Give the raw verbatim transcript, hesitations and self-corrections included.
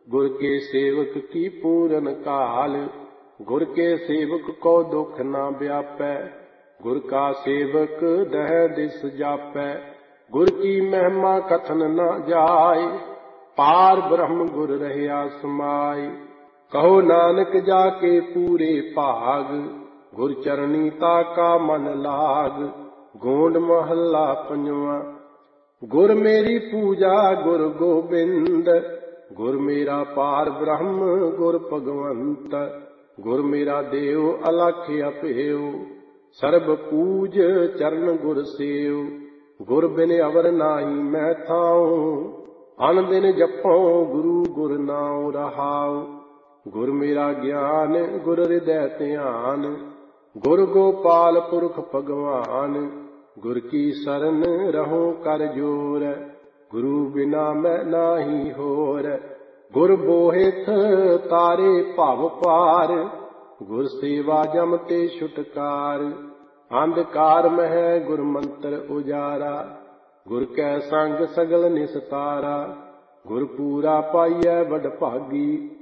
गुर के सेवक की पूरन काल। गुर के सेवक को दुख न व्यापै, गुर का सेवक दह दिस जापै। गुर की महिमा कथन न जाय, पार ब्रह्म गुर रहया समाय। कहो नानक जाके पूरे भाग, गुर चरणी ताका मन लाग। गोंड महला पंजवा। गुर मेरी पूजा गुर गोबिंद, गुर मेरा पार ब्रह्म गुर भगवंत। गुर मेरा देव अलख अपेव, सर्ब पूज चरण गुर सेव। गुर बिन अवर नाही मैं थाऊं, अन दिन जपो गुरु गुर नाम रहाओ। गुर मेरा ज्ञान गुर हृदय ध्यान, गुर गोपाल पुरख भगवान। गुर की शरण रहूं कर जोर, गुरु बिना मैं नाही होर। गुर बोहिथ तारे भव पार, गुर सेवा जम ते छुटकार। अंधकार मह गुर मंत्र उजारा, गुर कै संग सगल निस्तारा। गुर पूरा पाइयै बड़ भागी,